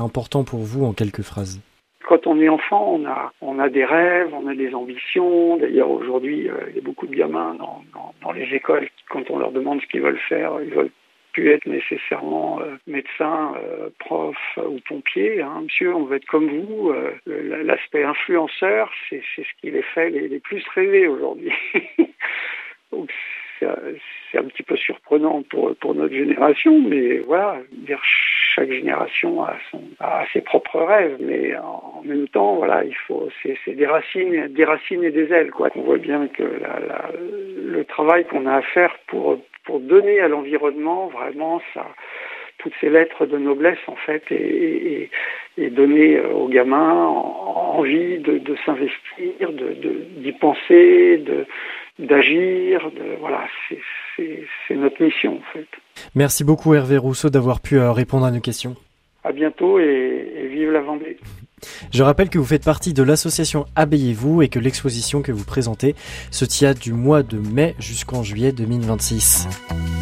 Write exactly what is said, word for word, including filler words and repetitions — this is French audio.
important pour vous en quelques phrases? Quand on est enfant, on a, on a des rêves, on a des ambitions. D'ailleurs, aujourd'hui, euh, il y a beaucoup de gamins dans, dans, dans les écoles qui, quand on leur demande ce qu'ils veulent faire, ils veulent plus être nécessairement euh, médecin, euh, prof ou pompier. Hein. Monsieur, on veut être comme vous. Euh, l'aspect influenceur, c'est, c'est ce qui les fait les, les plus rêver aujourd'hui. Donc, c'est, c'est un petit peu surprenant pour, pour notre génération, mais voilà, dire chaque génération a, son, a ses propres rêves, mais en même temps, voilà, il faut, c'est, c'est des racines, des racines et des ailes, quoi. On voit bien que la, la, le travail qu'on a à faire pour, pour donner à l'environnement, vraiment, ça, toutes ces lettres de noblesse, en fait, et, et, et donner aux gamins envie de, de s'investir, de, de, d'y penser, de, d'agir, de, voilà, c'est, c'est, c'est notre mission, en fait. Merci beaucoup Hervé Rousseau d'avoir pu euh, répondre à nos questions. À bientôt et, et vive la Vendée. Je rappelle que vous faites partie de l'association Habillez-vous et que l'exposition que vous présentez se tient du mois de mai jusqu'en juillet deux mille vingt-six.